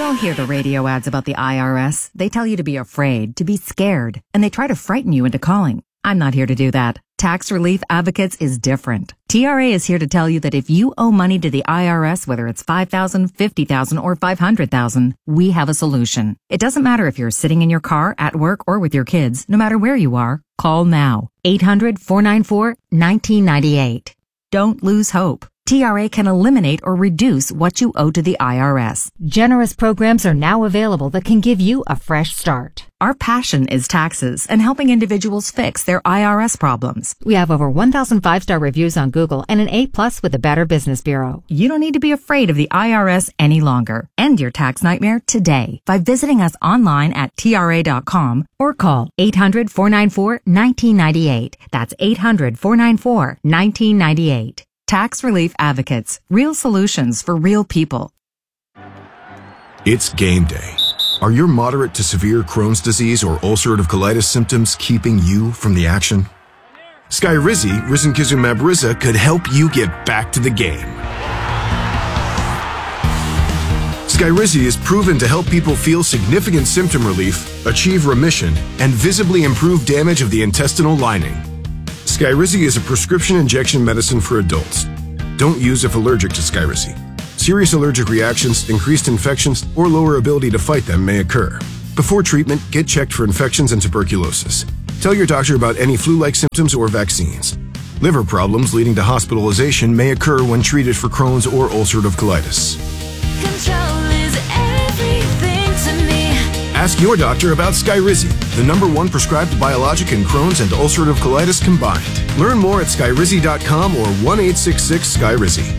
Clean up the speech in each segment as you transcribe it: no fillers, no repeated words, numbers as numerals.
all hear the radio ads about the IRS. They tell you to be afraid, to be scared, and they try to frighten you into calling. I'm not here to do that. Tax Relief Advocates is different. TRA is here to tell you that if you owe money to the IRS, whether it's $5,000, $50,000, or $500,000, we have a solution. It doesn't matter if you're sitting in your car, at work, or with your kids. No matter where you are, call now. 800-494-1998. Don't lose hope. TRA can eliminate or reduce what you owe to the IRS. Generous programs are now available that can give you a fresh start. Our passion is taxes and helping individuals fix their IRS problems. We have over 1,000 5-star reviews on Google and an A+ with the Better Business Bureau. You don't need to be afraid of the IRS any longer. End your tax nightmare today by visiting us online at TRA.com or call 800-494-1998. That's 800-494-1998. Tax Relief Advocates. Real solutions for real people. It's game day. Are your moderate to severe Crohn's disease or ulcerative colitis symptoms keeping you from the action? Skyrizi, risankizumab Riza, could help you get back to the game. Skyrizi is proven to help people feel significant symptom relief, achieve remission, and visibly improve damage of the intestinal lining. Skyrizi is a prescription injection medicine for adults. Don't use if allergic to Skyrizi. Serious allergic reactions, increased infections, or lower ability to fight them may occur. Before treatment, get checked for infections and tuberculosis. Tell your doctor about any flu-like symptoms or vaccines. Liver problems leading to hospitalization may occur when treated for Crohn's or ulcerative colitis. Control is everything to me. Ask your doctor about Skyrizi, the #1 prescribed biologic in Crohn's and ulcerative colitis combined. Learn more at skyrizi.com or 1-866-SKYRIZI.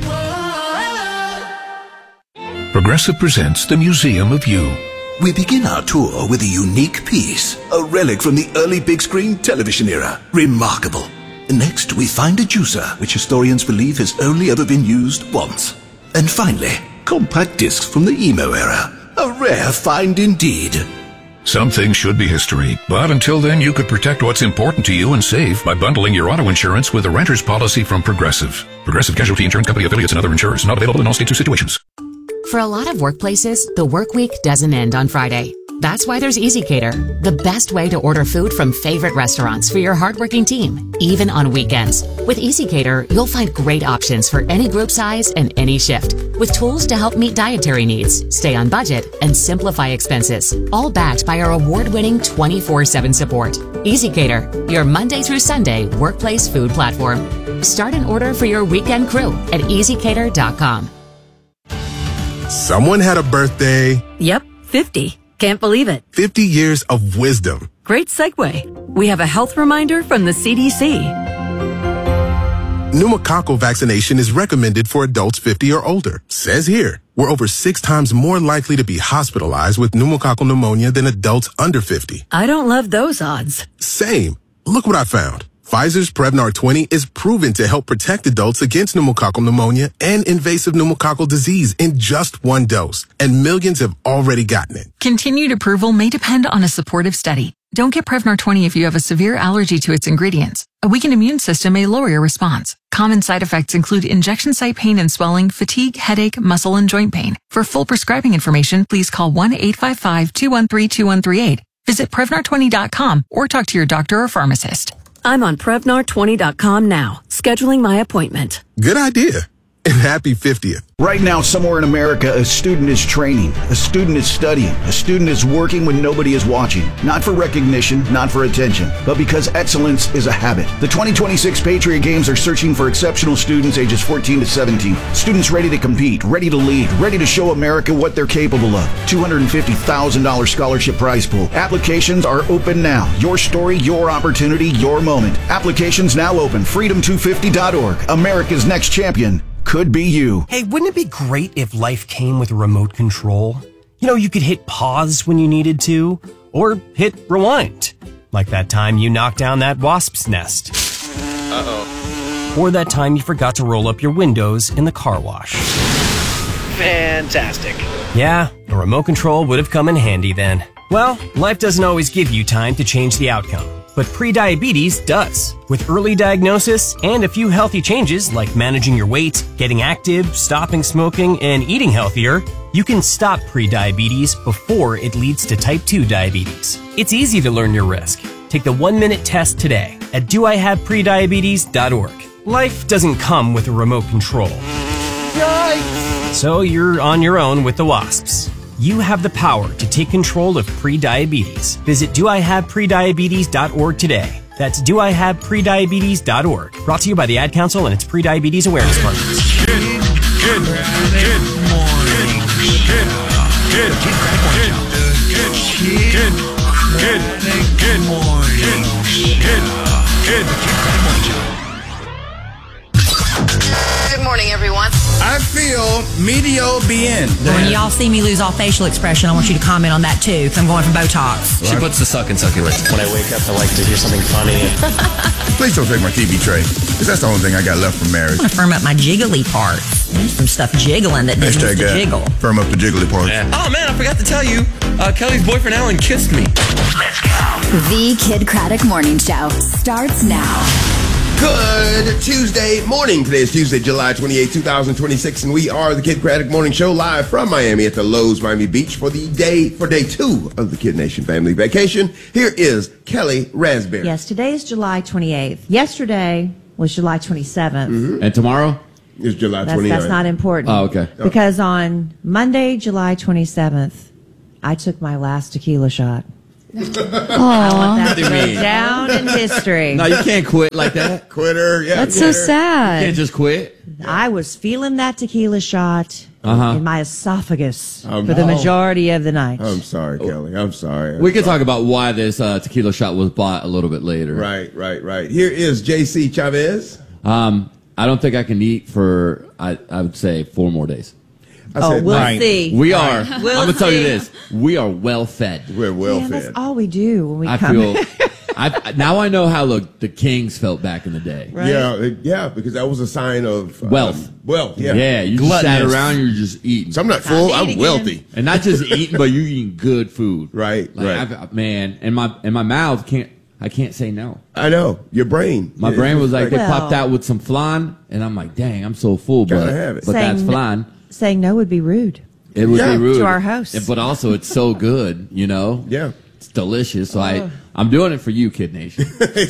Progressive presents The Museum of You. We begin our tour with a unique piece, a relic from the early big screen television era. Remarkable. Next, we find a juicer, which historians believe has only ever been used once. And finally, compact discs from the emo era. A rare find indeed. Some things should be history, but until then you could protect what's important to you and save by bundling your auto insurance with a renter's policy from Progressive. Progressive Casualty Insurance Company affiliates and other insurers. Not available in all states or situations. For a lot of workplaces, the work week doesn't end on Friday. That's why there's EasyCater, the best way to order food from favorite restaurants for your hardworking team, even on weekends. With EasyCater, you'll find great options for any group size and any shift, with tools to help meet dietary needs, stay on budget, and simplify expenses, all backed by our award-winning 24/7 support. EasyCater, your Monday through Sunday workplace food platform. Start an order for your weekend crew at easycater.com. Someone had a birthday. Yep, 50. Can't believe it. 50 years of wisdom. Great segue. We have a health reminder from the CDC. Pneumococcal vaccination is recommended for adults 50 or older. Says here, we're over 6 times more likely to be hospitalized with pneumococcal pneumonia than adults under 50. I don't love those odds. Same. Look what I found. Pfizer's Prevnar 20 is proven to help protect adults against pneumococcal pneumonia and invasive pneumococcal disease in just 1 dose, and millions have already gotten it. Continued approval may depend on a supportive study. Don't get Prevnar 20 if you have a severe allergy to its ingredients. A weakened immune system may lower your response. Common side effects include injection site pain and swelling, fatigue, headache, muscle, and joint pain. For full prescribing information, please call 1-855-213-2138. Visit Prevnar20.com or talk to your doctor or pharmacist. I'm on Prevnar20.com now, scheduling my appointment. Good idea. And happy 50th. Right now, somewhere in America, a student is training, a student is studying, a student is working when nobody is watching. Not for recognition, not for attention, but because excellence is a habit. The 2026 Patriot Games are searching for exceptional students ages 14 to 17. Students ready to compete, ready to lead, ready to show America what they're capable of. $250,000 scholarship prize pool. Applications are open now. Your story, your opportunity, your moment. Applications now open. Freedom250.org. America's next champion could be you. Hey, wouldn't it be great if life came with remote control? You know, you could hit pause when you needed to, or hit rewind. Like that time you knocked down that wasp's nest. Uh-oh. Or that time you forgot to roll up your windows in the car wash. Fantastic. Yeah, a remote control would have come in handy then. Well, life doesn't always give you time to change the outcome. But prediabetes does. With early diagnosis and a few healthy changes like managing your weight, getting active, stopping smoking, and eating healthier, You can stop prediabetes before it leads to type 2 diabetes. It's easy to learn your risk. Take the 1-minute test today at doihaveprediabetes.org. Life doesn't come with a remote control. Yikes! So you're on your own with the WASPs. You have the power to take control of prediabetes. Visit doihaveprediabetes.org today. That's doihaveprediabetes.org. Brought to you by the Ad Council and its Prediabetes Awareness Partners. Good morning. Good morning, everyone. I feel medio bien. When y'all see me lose all facial expression, I want you to comment on that too, because I'm going for Botox. She puts the suck in succulent. When I wake up, I like to hear something funny. Please don't take my TV tray, because that's the only thing I got left from marriage. I want to firm up my jiggly part. There's some stuff jiggling that didn't used to jiggle. Firm up the jiggly part. Yeah. Oh, man, I forgot to tell you. Kelly's boyfriend, Alan, kissed me. Let's go. The Kid Craddock Morning Show starts now. Good Tuesday morning. Today is Tuesday, July 28, 2026, and we are the Kid Craddock Morning Show live from Miami at the Lowe's Miami Beach for day 2 of the Kid Nation family vacation. Here is Kelly Raspberry. Yes, today is July 28th. Yesterday was July 27th. Mm-hmm. And tomorrow? Is July 29th. That's not important. Oh, okay. Because on Monday, July 27th, I took my last tequila shot. I want that to go down in history. No, you can't quit like that. Quitter, yeah. That's so sad. You can't just quit. I was feeling that tequila shot in my esophagus for the no. majority of the night. I'm sorry, Kelly. I'm sorry. We can talk about why this tequila shot was bought a little bit later. Right. Here is JC Chavez. I don't think I can eat for, I would say, 4 more days. We'll see. We are. We'll I'm going to tell you see. this. We are well fed. We're well Man, fed. that's all we do when we I come. feel. Now I know how the Kings felt back in the day. Right? Yeah, because that was a sign of Wealth. Yeah. Yeah, you just sat around, you're just eating. So I'm not full, I'm wealthy. And not just eating, but you're eating good food. Right. Man, and my mouth I can't say no. I know. Your brain. My brain was like, they popped out with some flan, and I'm like, dang, I'm so full, Gotta have it. but that's flan. Saying no would be rude. It would be rude to our host. But also, it's so good, you know? Yeah. It's delicious. So I'm doing it for you, Kid Nation.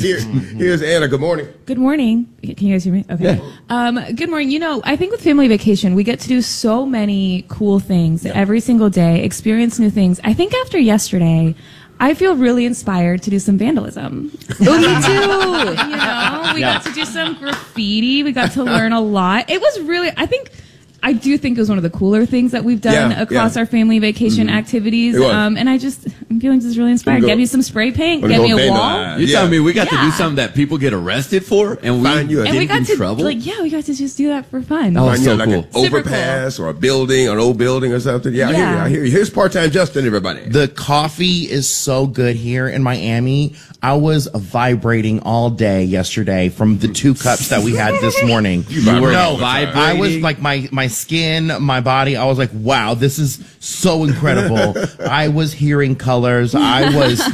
Here's Anna. Good morning. Good morning. Can you guys hear me? Okay. Yeah. Good morning. You know, I think with family vacation, we get to do so many cool things every single day, experience new things. I think after yesterday, I feel really inspired to do some vandalism. Oh, me too. You know, we got to do some graffiti. We got to learn a lot. It was really, I do think it was one of the cooler things that we've done across our family vacation activities. And I'm feeling just really inspired. Get me some spray paint. Get me a wall. You're telling me we got to do something that people get arrested for, and we didn't get in trouble? we got to just do that for fun. Oh, Find so like cool. an overpass or a building, an old building or something. Yeah, I hear you. Here's part-time Justin, everybody. The coffee is so good here in Miami. I was vibrating all day yesterday from the 2 cups that we had this morning. You were vibrating? I was like my skin, my body. I was like, wow, this is so incredible. I was hearing colors. I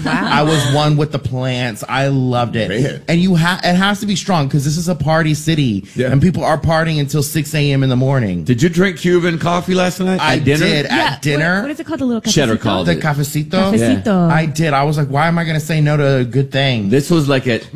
was one with the plants. I loved it. Man. And it has to be strong because this is a party city, and people are partying until 6 a.m. in the morning. Did you drink Cuban coffee last night? I did at dinner. What is it called? The little cafecito? Cheddar called The it. cafecito. Cafecito. I did. I was like, why am I going to say no to a good thing? This was like at,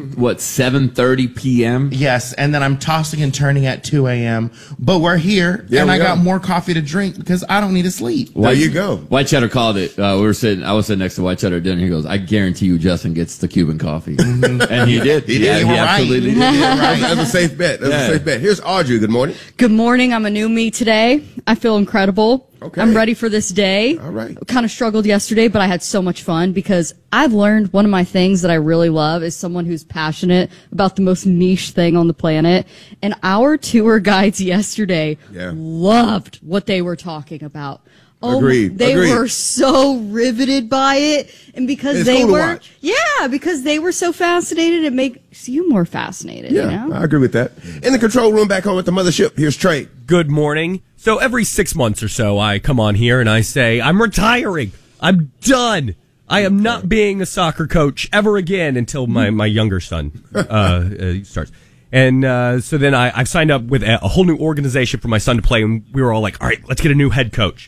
7:30 p.m.? Yes, and then I'm tossing and turning at 2 a.m. But we're here, and I got more coffee to drink because I don't need to sleep. There you go. White Cheddar called it. I was sitting next to White Cheddar at dinner. He goes, I guarantee you Justin gets the Cuban coffee. And he did. He absolutely did. That's a safe bet. That's a safe bet. Here's Audrey. Good morning. Good morning. I'm a new me today. I feel incredible. Okay. I'm ready for this day. All right. Kind of struggled yesterday, but I had so much fun because I've learned one of my things that I really love is someone who's passionate about the most niche thing on the planet. And our tour guides yesterday loved what they were talking about. Oh, Agreed. They were so riveted by it. And because It's cool to watch. because they were so fascinated, it makes you more fascinated, you know? I agree with that. In the control room back home at the mothership, here's Trey. Good morning. So every 6 months or so, I come on here and I say, I'm retiring. I'm done. I am not being a soccer coach ever again until my younger son starts. And so then I signed up with a whole new organization for my son to play, and we were all like, all right, let's get a new head coach.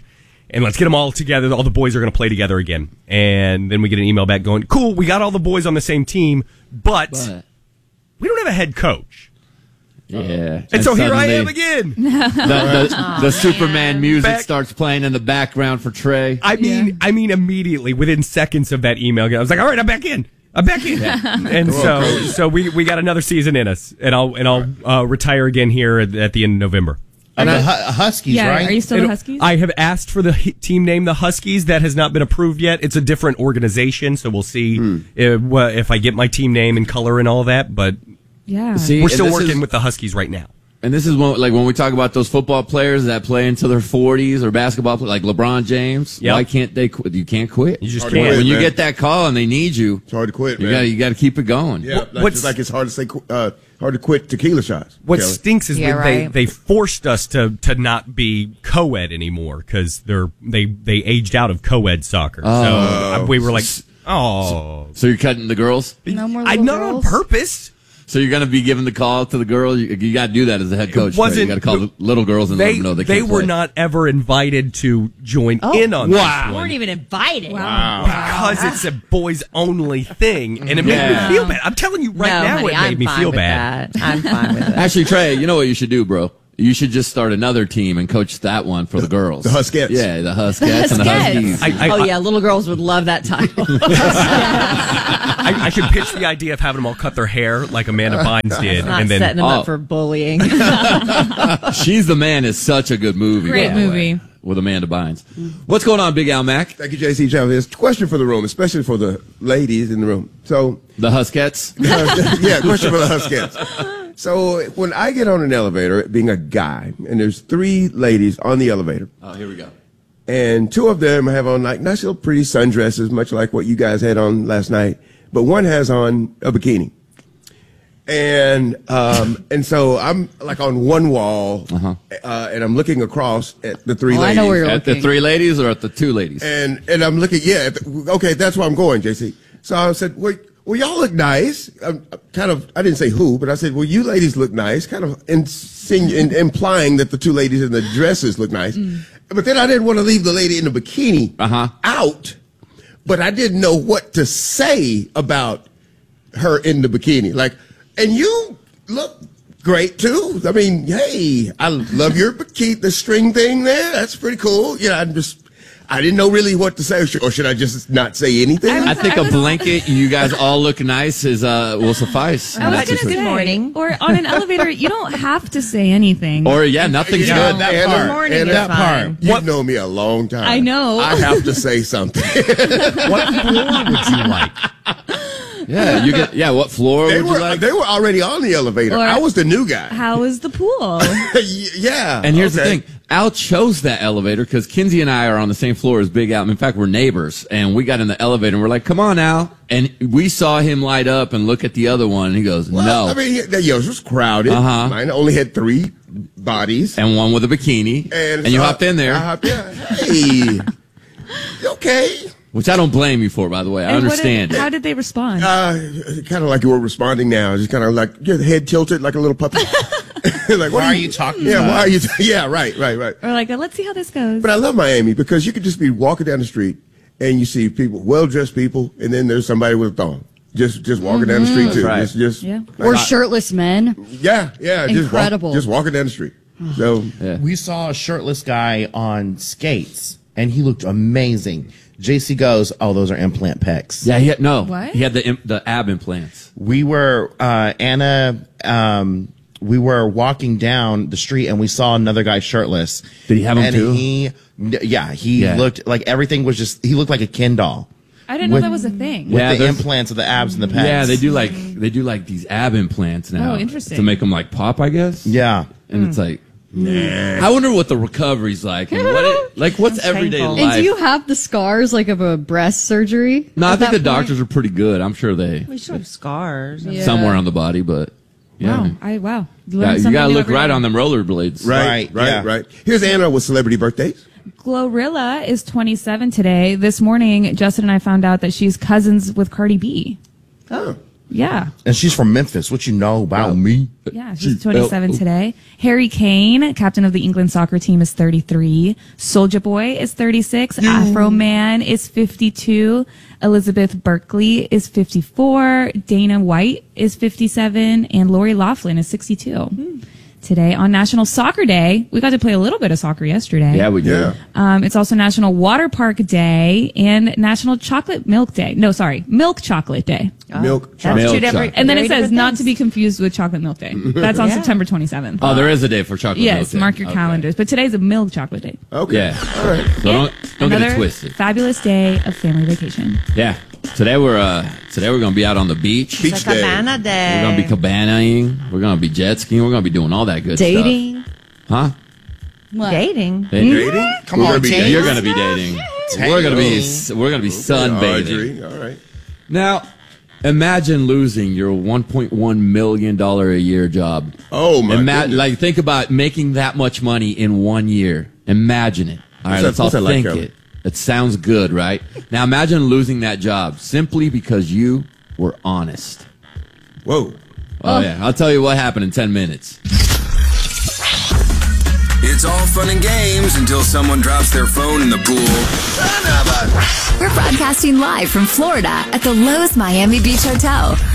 And let's get them all together. All the boys are going to play together again. And then we get an email back going, cool, we got all the boys on the same team, but we don't have a head coach. Yeah. And so here I am again. The Superman music starts playing in the background for Trey. I mean, immediately, within seconds of that email, I was like, all right, I'm back in. Yeah. And so we got another season in us, and I'll retire again here at the end of November. And the Huskies, right? Are you still the Huskies? I have asked for the team name, the Huskies. That has not been approved yet. It's a different organization, so we'll see if I get my team name and color and all that. But yeah, we're still working with the Huskies right now. And this is when we talk about those football players that play into their 40s or basketball players like LeBron James. Yep. Why can't they quit? You can't quit. You just can't. When you get that call and they need you, it's hard to quit. You got to keep it going. Yeah, just like it's hard to say hard to quit tequila shots. What Kelly. stinks is they forced us to not be co-ed anymore because they aged out of co-ed soccer. So we were like, so you're cutting the girls? No more not on purpose. So you're going to be giving the call to the girls? You got to do that as a head coach. You got to call the little girls and let them know they can't play. They were not ever invited to join in on this one. We weren't even invited. Wow. Because it's a boys-only thing, and it made me feel bad. I'm telling you now, it made me feel bad. I'm fine with it. Actually, Trey, you know what you should do, bro? You should just start another team and coach that one for the girls. The Huskettes. Yeah, the Huskettes and the Huskies. Little girls would love that title. I should pitch the idea of having them all cut their hair like Amanda Bynes did. Not and then setting them up for bullying. She's the Man is such a good movie. Great movie. With Amanda Bynes. What's going on, Big Al Mac? Thank you, JC Chavez. Question for the room, especially for the ladies in the room. So the Huskettes? Yeah, question for the Huskettes. So when I get on an elevator, being a guy, and there's 3 ladies on the elevator. Oh, here we go. And 2 of them have on like nice little pretty sundresses, much like what you guys had on last night. But one has on a bikini. And so I'm like on one wall, and I'm looking across at the 3 ladies. I know where you're at looking. the 3 ladies or at the 2 ladies? And I'm looking, okay, that's where I'm going, JC. So I said, well, y'all look nice. I didn't say who, but I said, well, you ladies look nice, kind of implying that the 2 ladies in the dresses look nice. But then I didn't want to leave the lady in the bikini out, but I didn't know what to say about her in the bikini. Like, and you look great too. I mean, hey, I love your bikini, the string thing there. That's pretty cool. I didn't know really what to say, or should I just not say anything? I think a blanket, you guys all look nice, will suffice. I was going to say, good morning. Or on an elevator, you don't have to say anything. Or, nothing's good. That part. Good morning is fine. You've known me a long time. I know. I have to say something. What floor would you like? What floor would you like? They were already on the elevator. I was the new guy. How is the pool? Yeah. And here's the thing. Al chose that elevator because Kinsey and I are on the same floor as Big Al. In fact, we're neighbors. And we got in the elevator and we're like, come on, Al. And we saw him light up and look at the other one. And he goes, no. I mean, yours was crowded. Mine only had 3 bodies. And one with a bikini. And you hopped in there. I hopped in. Hey. Okay. Which I don't blame you for, by the way. I understand. How did they respond? Kind of like you were responding now. Just kind of like your head tilted like a little puppy. Like, why are you talking about? Why are you? Yeah, right. Or like, let's see how this goes. But I love Miami because you could just be walking down the street and you see people, well-dressed people, and then there's somebody with a thong. Just walking down the street too. Right. Or shirtless men. Yeah. Incredible. Just walking down the street. So we saw a shirtless guy on skates, and he looked amazing. JC goes, oh, those are implant pecs. Yeah, What? He had the ab implants. We were we were walking down the street and we saw another guy shirtless. Did he have them too? He looked like everything was he looked like a Ken doll. I didn't know that was a thing. With the implants of the abs and the pecs. Yeah, they do like these ab implants now. Oh, interesting. To make them like pop, I guess. Yeah. And it's like, I wonder what the recovery's like. And what's everyday life? And do you have the scars like of a breast surgery? No, I think the doctors are pretty good. I'm sure We should have scars. somewhere on the body, but Wow. Yeah, Learn you gotta look every right day. on them rollerblades. Right. Here's Anna with celebrity birthdays. Glorilla is 27 today. This morning, Justin and I found out that she's cousins with Cardi B. Oh. Yeah. And she's from Memphis. What you know about me? Yeah, she's 27 today. Harry Kane, captain of the England soccer team, is 33. Soulja Boy is 36. Afro Man is 52. Elizabeth Berkley is 54. Dana White is 57. And Lori Loughlin is 62. Today on National Soccer Day, we got to play a little bit of soccer yesterday. Yeah, we did. It's also National Water Park Day and National Chocolate Milk Day. No, sorry, Milk Chocolate Day. Milk chocolate. chocolate. And then it says not to be confused with Chocolate Milk Day. That's on September 27th. Oh, there is a day for chocolate milk Yes, day. mark your calendars. But today's a Milk Chocolate Day. Okay. Yeah. All right. So don't get Another it twisted. fabulous day of family vacation. Yeah. Today we're gonna be out on the beach. Beach day. Cabana Day. We're gonna be cabanaing. We're gonna be jet skiing. We're gonna be doing all that good Dating. stuff. Huh? What? Dating. Dating? Come on, James. You're gonna be dating. We're gonna be sunbathing. Audrey. All right. Now, imagine losing your $1.1 million a year job. Oh my goodness. Like, think about making that much money in 1 year. Imagine it. All right, let's all what's that like, think Kelly? it. It sounds good, right? Now imagine losing that job simply because you were honest. Whoa. Oh yeah, I'll tell you what happened in 10 minutes. It's all fun and games until someone drops their phone in the pool. We're broadcasting live from Florida at the Lowe's Miami Beach Hotel.